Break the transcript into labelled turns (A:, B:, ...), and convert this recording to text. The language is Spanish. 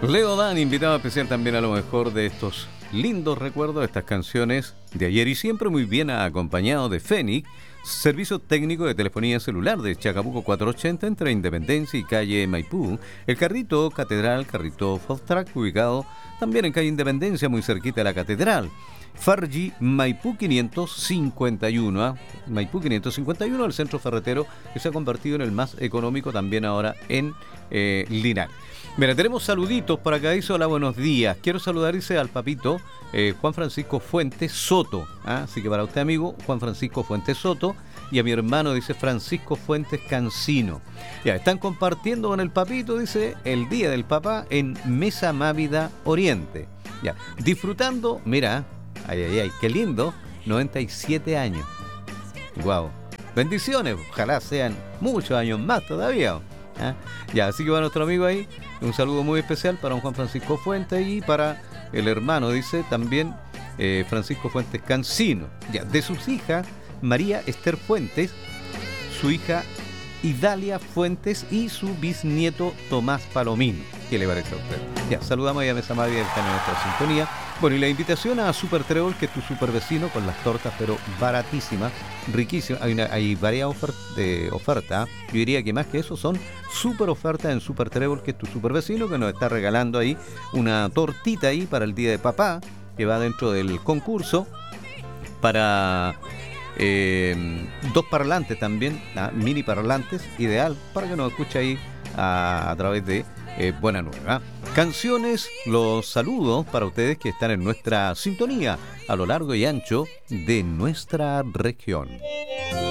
A: Leo Dan, invitado especial también a lo mejor de estos lindos recuerdos, de estas canciones de ayer y siempre muy bien acompañado de Fénix, servicio técnico de telefonía celular de Chacabuco 480 entre Independencia y calle Maipú, el carrito Catedral, carrito Food Truck ubicado también en calle Independencia muy cerquita de la Catedral. Fargi Maipú 551, Maipú 551, el centro ferretero que se ha convertido en el más económico también ahora en Linares. Mira, tenemos saluditos por acá, dice hola, buenos días. Quiero saludar, dice, al papito Juan Francisco Fuentes Soto. Así que para usted, amigo, Juan Francisco Fuentes Soto. Y a mi hermano, dice, Francisco Fuentes Cancino. Ya, están compartiendo con el papito, dice, el Día del Papá en Mesa Mávida Oriente. Ya, disfrutando, mira, ay, qué lindo, 97 años. Guau. Bendiciones, ojalá sean muchos años más todavía. Ya, así que va nuestro amigo ahí, un saludo muy especial para un Juan Francisco Fuentes y para el hermano, dice, también Francisco Fuentes Cancino. Ya, de sus hijas, María Esther Fuentes, su hija Idalia Fuentes y su bisnieto Tomás Palomino. ¿Qué le parece a usted? Ya, saludamos a Mesa Mávida, está en nuestra sintonía. Bueno, y la invitación a Super Trébol, que es tu super vecino, con las tortas, pero baratísimas, riquísimas. Hay varias ofertas. Yo diría que más que eso son super ofertas en Super Trébol, que es tu super vecino, que nos está regalando ahí una tortita ahí para el Día de Papá, que va dentro del concurso, para dos parlantes también, mini parlantes, ideal para que nos escuche ahí a través de Buena Nueva. Canciones, los saludos para ustedes que están en nuestra sintonía a lo largo y ancho de nuestra región.